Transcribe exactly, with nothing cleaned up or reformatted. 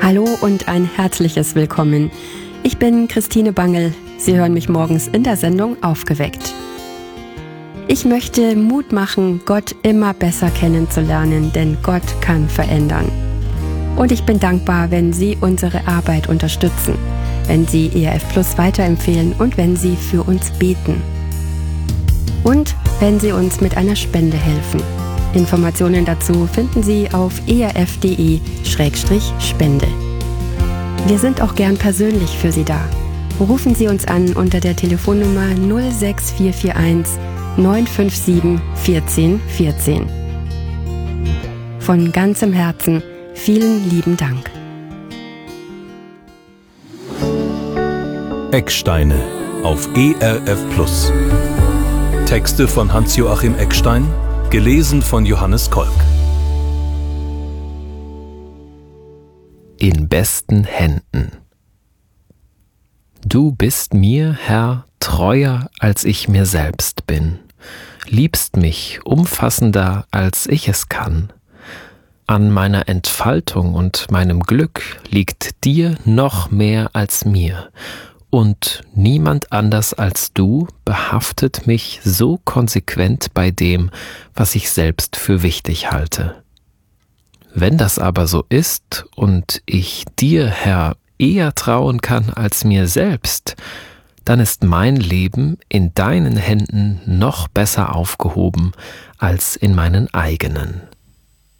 Hallo und ein herzliches Willkommen. Ich bin Christine Bangel. Sie hören mich morgens in der Sendung Aufgeweckt. Ich möchte Mut machen, Gott immer besser kennenzulernen, denn Gott kann verändern. Und ich bin dankbar, wenn Sie unsere Arbeit unterstützen, wenn Sie E R F Plus weiterempfehlen und wenn Sie für uns beten. Und wenn Sie uns mit einer Spende helfen. Informationen dazu finden Sie auf e r f punkt d e slash spende. Wir sind auch gern persönlich für Sie da. Rufen Sie uns an unter der Telefonnummer null sechs vier vier eins neun fünf sieben eins vier eins eins. Von ganzem Herzen vielen lieben Dank. Ecksteine auf E R F Plus. Texte von Hans-Joachim Eckstein, gelesen von Johannes Kolk. In besten Händen. Du bist mir, Herr, treuer, als ich mir selbst bin, liebst mich umfassender, als ich es kann. An meiner Entfaltung und meinem Glück liegt dir noch mehr als mir, und niemand anders als du behaftet mich so konsequent bei dem, was ich selbst für wichtig halte. Wenn das aber so ist und ich dir, Herr, eher trauen kann als mir selbst, dann ist mein Leben in deinen Händen noch besser aufgehoben als in meinen eigenen.